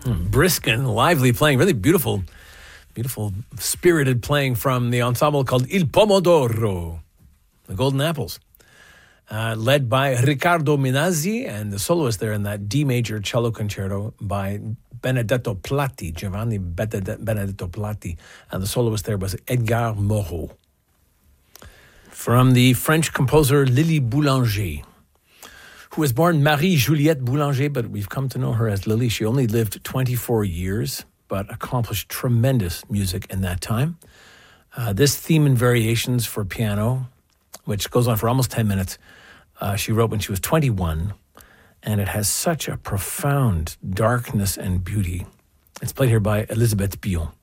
Brisk and lively playing, really beautiful, spirited playing from the ensemble called Il Pomodoro, the Golden Apples, led by Riccardo Minazzi, and the soloist there in that D major cello concerto by Benedetto Platti, Giovanni Benedetto Platti, and the soloist there was Edgar Moreau. From the French composer Lily Boulanger, who was born Marie-Juliette Boulanger, but we've come to know her as Lily. She only lived 24 years, but accomplished tremendous music in that time. This theme and variations for piano, which goes on for almost 10 minutes, she wrote when she was 21, and it has such a profound darkness and beauty. It's played here by Elisabeth Bion.